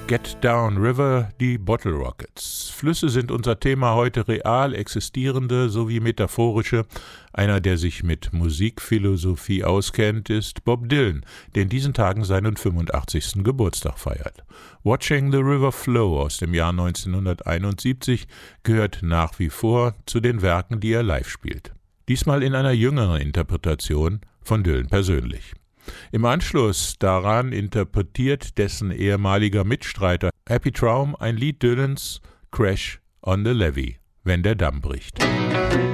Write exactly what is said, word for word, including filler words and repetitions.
Get Down River, die Bottle Rockets. Flüsse sind unser Thema heute, real existierende sowie metaphorische. Einer, der sich mit Musikphilosophie auskennt, ist Bob Dylan, der in diesen Tagen seinen fünfundachtzigsten Geburtstag feiert. Watching the River Flow aus dem Jahr neunzehnhunderteinundsiebzig gehört nach wie vor zu den Werken, die er live spielt. Diesmal in einer jüngeren Interpretation von Dylan persönlich. Im Anschluss daran interpretiert dessen ehemaliger Mitstreiter Happy Traum ein Lied Dylans, Crash on the Levee, wenn der Damm bricht.